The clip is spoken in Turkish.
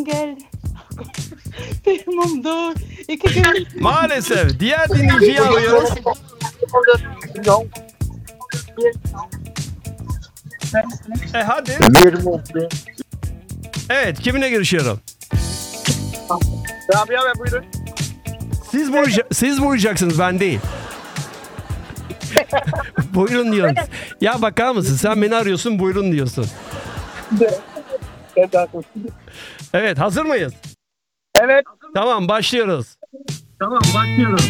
Gel. Mumdo. İki gün. Maalesef diğer dinleyiciyi arıyoruz. Hadi. Evet, kiminle görüşüyorum? Rabia Bey buyurun. Siz vuracaksınız, ben değil. Buyurun diyorum. Ya bakar mısın? Sen beni arıyorsun, buyurun diyorsun. Evet, hazır mıyız? Evet. Tamam, başlıyoruz. Tamam başlıyoruz.